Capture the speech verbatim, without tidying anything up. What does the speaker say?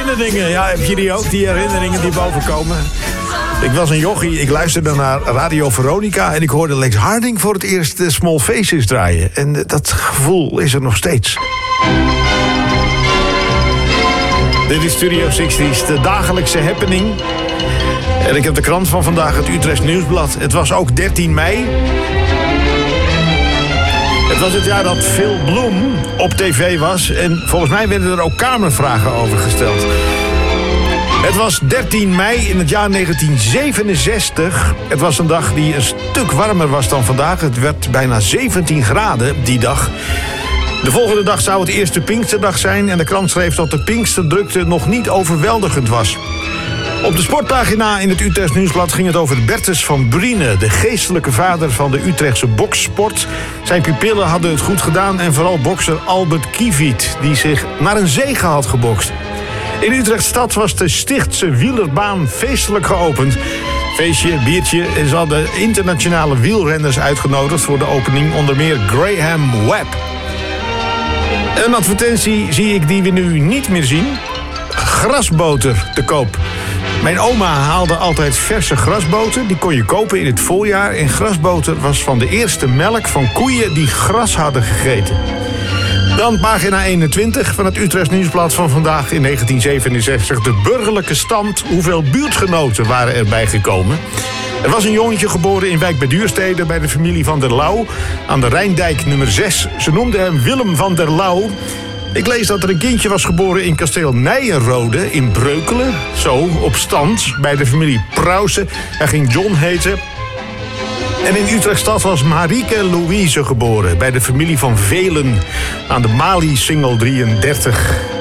herinneringen. Ja, heb je die ook, die herinneringen die bovenkomen? Ik was een jochie, ik luisterde naar Radio Veronica... en ik hoorde Lex Harding voor het eerst de Small Faces draaien. En uh, dat gevoel is er nog steeds. Dit is Studio zestig, de dagelijkse happening. En ik heb de krant van vandaag, het Utrechts Nieuwsblad. Het was ook dertien mei. Het was het jaar dat Phil Bloem op tv was. En volgens mij werden er ook kamervragen over gesteld. Het was dertien mei in het jaar negentien zevenenzestig. Het was een dag die een stuk warmer was dan vandaag. Het werd bijna zeventien graden die dag. De volgende dag zou het eerste Pinksterdag zijn... en de krant schreef dat de Pinksterdrukte nog niet overweldigend was. Op de sportpagina in het Utrechts Nieuwsblad ging het over Bertus van Briene... de geestelijke vader van de Utrechtse bokssport. Zijn pupillen hadden het goed gedaan... en vooral bokser Albert Kieviet, die zich naar een zege had gebokst. In Utrechtstad was de Stichtse wielerbaan feestelijk geopend. Feestje, biertje en ze hadden internationale wielrenners uitgenodigd... voor de opening, onder meer Graham Webb. Een advertentie zie ik die we nu niet meer zien. Grasboter te koop. Mijn oma haalde altijd verse grasboter. Die kon je kopen in het voorjaar. En grasboter was van de eerste melk van koeien die gras hadden gegeten. Dan pagina eenentwintig van het Utrechts Nieuwsblad van vandaag in negentien zevenenzestig. De burgerlijke stand. Hoeveel buurtgenoten waren erbij gekomen? Er was een jongetje geboren in Wijk bij Duurstede bij de familie van der Lauw aan de Rijndijk nummer zes. Ze noemden hem Willem van der Lauw. Ik lees dat er een kindje was geboren in kasteel Nijenrode in Breukelen. Zo, op stand, bij de familie Prouwse. Hij ging John heten. En in Utrechtstad was Marieke Louise geboren bij de familie van Velen aan de Mali Singel drieëndertig.